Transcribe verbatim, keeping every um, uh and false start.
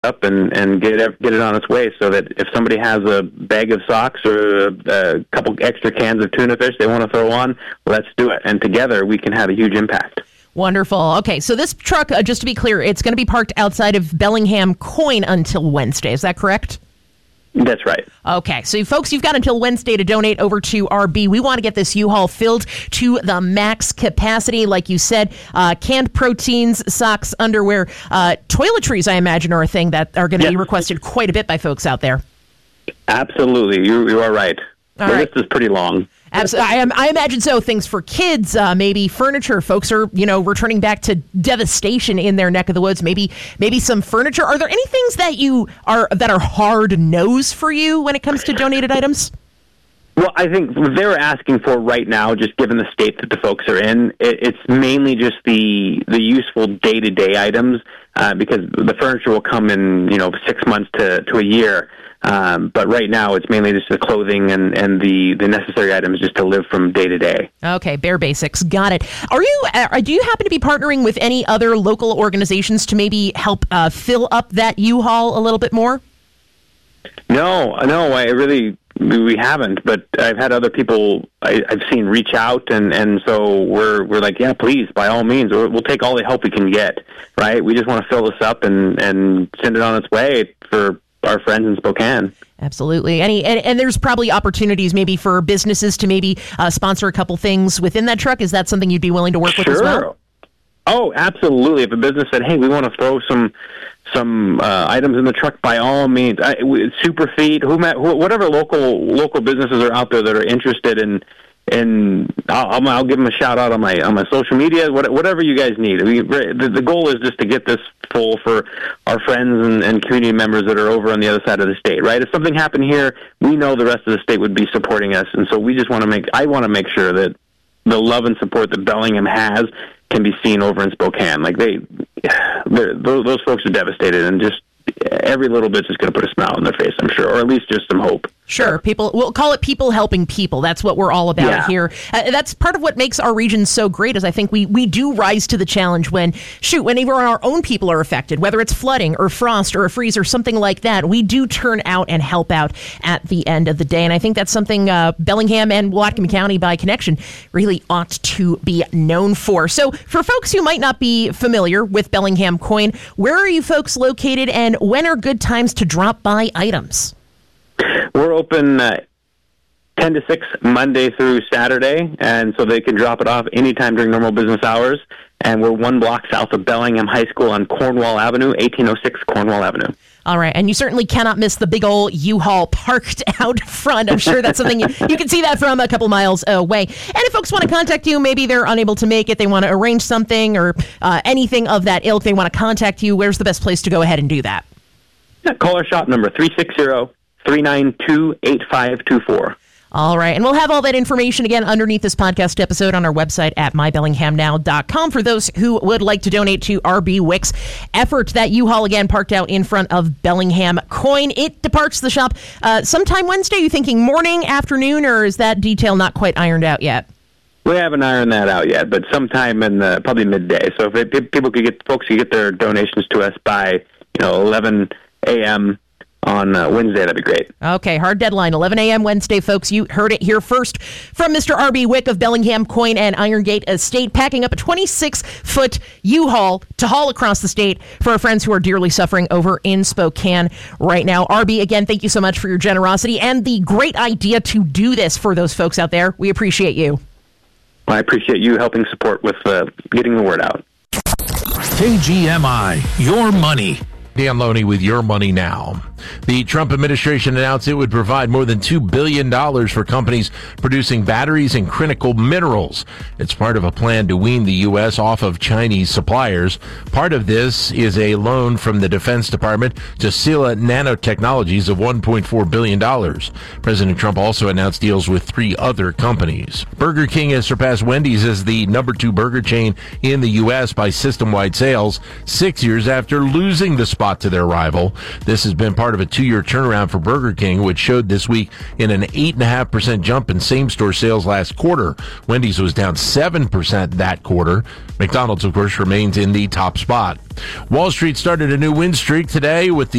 up and, and get it, get it on its way so that if somebody has a bag of socks or a, a couple extra cans of tuna fish they want to throw on, let's do it. And together we can have a huge impact. Wonderful. Okay, so this truck, uh, just to be clear, it's going to be parked outside of Bellingham Coin until Wednesday. Is that correct? That's right. Okay, so folks, you've got until Wednesday to donate over to R B. We want to get this U-Haul filled to the max capacity. Like you said, uh, canned proteins, socks, underwear, uh, toiletries, I imagine, are a thing that are going to yes. be requested quite a bit by folks out there. Absolutely. You, you are right. All the right. list is pretty long. Absolutely. I, I imagine so. Things for kids, uh, maybe furniture. Folks are, you know, returning back to devastation in their neck of the woods. Maybe, maybe some furniture. Are there any things that you are that are hard no's for you when it comes to donated items? Well, I think what they're asking for right now, just given the state that the folks are in, it, it's mainly just the the useful day to day items uh, because the furniture will come in, you know, six months to to a year. Um, but right now, it's mainly just the clothing and, and the, the necessary items just to live from day to day. Okay, bare basics. Got it. Are you? Uh, do you happen to be partnering with any other local organizations to maybe help uh, fill up that U-Haul a little bit more? No, no, I really we haven't. But I've had other people I, I've seen reach out, and, and so we're we're like, yeah, please, by all means, we'll take all the help we can get. Right? We just want to fill this up and, and send it on its way for our friends in Spokane. Absolutely. Any and, and there's probably opportunities maybe for businesses to maybe uh, sponsor a couple things within that truck. Is that something you'd be willing to work sure. with as well? Oh, absolutely. If a business said, hey, we want to throw some some uh, items in the truck, by all means. I, Superfeed, whomever, whatever local local businesses are out there that are interested in And I'll, I'll give them a shout out on my on my social media, whatever you guys need. I mean, the, the goal is just to get this full for our friends and, and community members that are over on the other side of the state, right? If something happened here, we know the rest of the state would be supporting us, and so we just want to make. I want to make sure that the love and support that Bellingham has can be seen over in Spokane. Like they, those, those folks are devastated, and just every little bit's just going to put a smile on their face, I'm sure, or at least just some hope. Sure. People, we'll call it people helping people. That's what we're all about yeah. here. Uh, that's part of what makes our region so great is I think we, we do rise to the challenge when, shoot, whenever our own people are affected, whether it's flooding or frost or a freeze or something like that, we do turn out and help out at the end of the day. And I think that's something uh, Bellingham and Whatcom County by connection really ought to be known for. So for folks who might not be familiar with Bellingham Coin, where are you folks located and when are good times to drop by items? We're open uh, ten to six Monday through Saturday, and so they can drop it off anytime during normal business hours. And we're one block south of Bellingham High School on Cornwall Avenue, eighteen oh six Cornwall Avenue. All right, and you certainly cannot miss the big old U-Haul parked out front. I'm sure that's something you, you can see that from a couple miles away. And if folks want to contact you, maybe they're unable to make it, they want to arrange something or uh, anything of that ilk, they want to contact you, where's the best place to go ahead and do that? Yeah, call our shop number, three six zero, three nine two, eight five two four. All right, and we'll have all that information again underneath this podcast episode on our website at my bellingham now dot com for those who would like to donate to R B Wick's effort. That U-Haul again parked out in front of Bellingham Coin. It departs the shop uh, sometime Wednesday. Are you thinking morning, afternoon, or is that detail not quite ironed out yet? We haven't ironed that out yet, but sometime in the probably midday. So if, it, if people could get folks could get their donations to us by you know eleven a.m. on uh, Wednesday, that'd be great. Okay, hard deadline, eleven a.m. Wednesday, folks. You heard it here first from Mister R B Wick of Bellingham Coin and Iron Gate Estate, packing up a twenty-six foot U-Haul to haul across the state for our friends who are dearly suffering over in Spokane right now. R B, again, thank you so much for your generosity and the great idea to do this for those folks out there. We appreciate you. Well, I appreciate you helping support with uh, getting the word out. K G M I, your money. Dan Loney with Your Money Now. The Trump administration announced it would provide more than two billion dollars for companies producing batteries and critical minerals. It's part of a plan to wean the U S off of Chinese suppliers. Part of this is a loan from the Defense Department to Sila Nanotechnologies of one point four billion dollars. President Trump also announced deals with three other companies. Burger King has surpassed Wendy's as the number two burger chain in the U S by system-wide sales, six years after losing the spot to their rival. This has been part of a two-year turnaround for Burger King, which showed this week in an eight point five percent jump in same-store sales last quarter. Wendy's was down seven percent that quarter. McDonald's, of course, remains in the top spot. Wall Street started a new win streak today with the